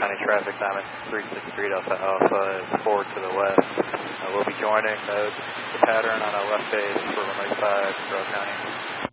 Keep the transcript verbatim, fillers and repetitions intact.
County traffic time at three six three Delta Alpha is four to the west. Uh, we'll be joining the, the pattern on our left base for runway five, Carroll County.